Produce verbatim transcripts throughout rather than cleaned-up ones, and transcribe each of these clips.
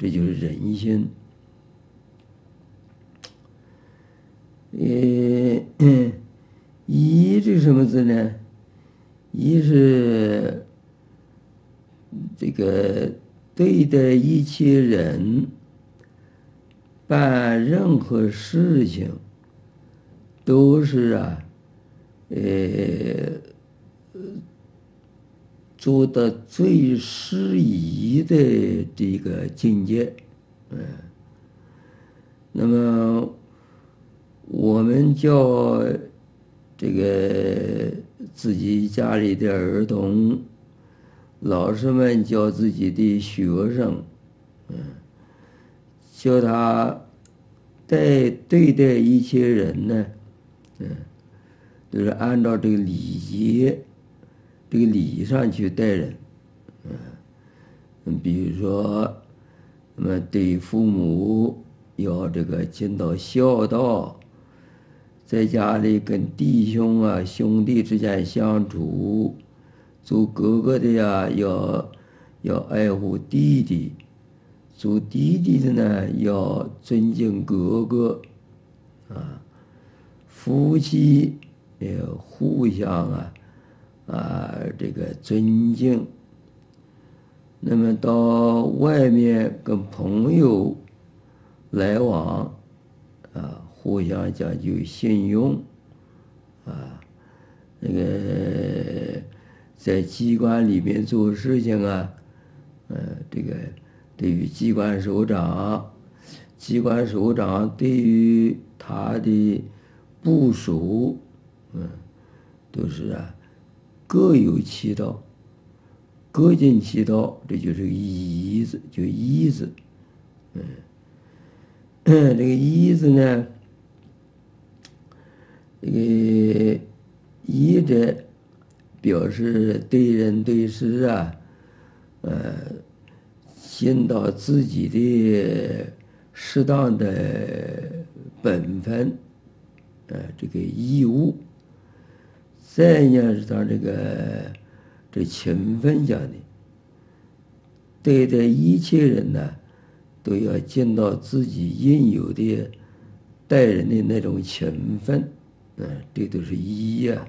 这就是人心。呃，一这什么字呢？一是这个对待一切人，办任何事情，都是啊，呃，做到最适宜的这个境界。嗯，那么我们教这个自己家里的儿童，老师们教自己的学生，嗯，教他待对待一切人呢，嗯，都是按照这个礼节，这个礼上去待人，嗯，比如说，那么对父母要这个尽到孝道，在家里跟弟兄啊兄弟之间相处，做哥哥的呀要要爱护弟弟，做弟弟的呢要尊敬哥哥，啊，夫妻也互相啊啊这个尊敬。那么到外面跟朋友来往啊，互相讲究信用啊，那个在机关里面做事情啊，呃，这个对于机关首长，机关首长对于他的部属，嗯，都是啊各有其道，各尽其道，这就是义字，就义字。嗯，这个义字呢，这个义者表示对人对事啊，呃，尽到自己的适当的本分，呃，这个义务。再呢是他这个这勤奋讲的，对待一切人呢，都要尽到自己应有的待人的那种勤奋，嗯，这都是义呀。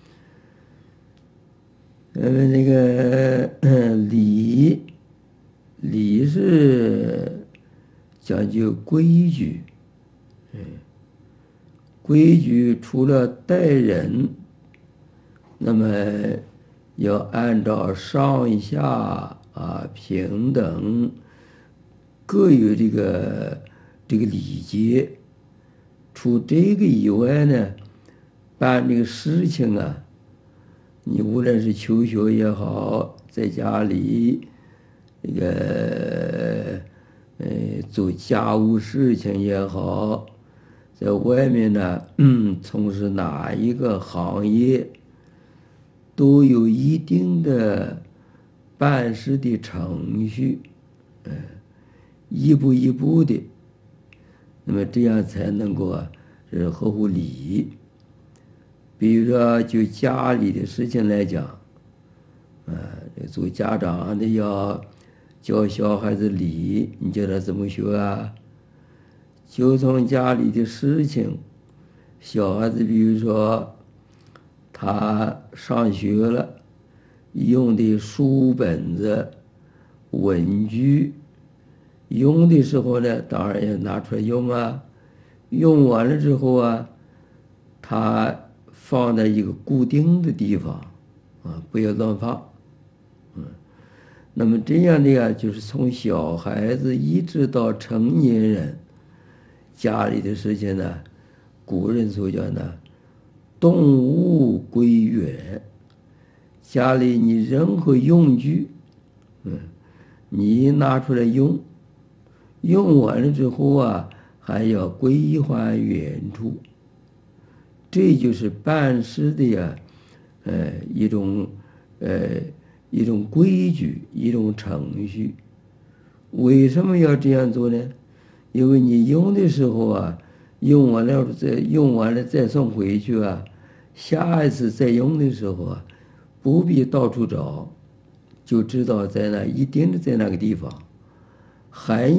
那么那个礼，礼是讲究规矩，嗯，规矩除了待人，那么要按照上下啊平等各有这个这个礼节。除这个以外呢，办这个事情啊，你无论是求学也好，在家里这个呃做家务事情也好，在外面呢，嗯，从事哪一个行业，都有一定的办事的程序，嗯，一步一步的，那么这样才能够啊，是合乎礼。比如说，就家里的事情来讲，啊，做家长的要教小孩子礼，你叫他怎么学啊？就从家里的事情，小孩子比如说他上学了，用的书本子、文具，用的时候呢，当然要拿出来用啊。用完了之后啊，他放在一个固定的地方，啊，不要乱放，嗯。那么这样的呀，就是从小孩子一直到成年人，家里的事情呢，古人所讲的动物归园。家里你任何用具，嗯，你拿出来用，用完了之后啊，还要归还原处。这就是办事的呀，呃，一种呃一种规矩，一种程序。为什么要这样做呢？因为你用的时候啊，用完了再用完了再送回去啊，下一次再用的时候啊，不必到处找，就知道在那一定的在那个地方。还